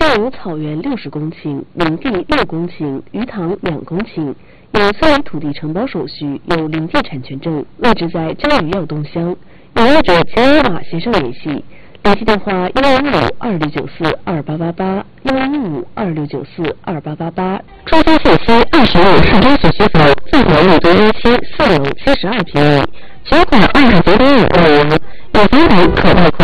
现有草原60公顷，林地6公顷，鱼塘2公顷，有私人土地承包手续，有临界产权证，位置在真鱼药东乡。有业者请与马先生联系，联系电话115-2694-2888，115-2694-2888。出租信息25市中学区房，自国路东1期4楼72平米，全款29.5万元，有房人可贷款。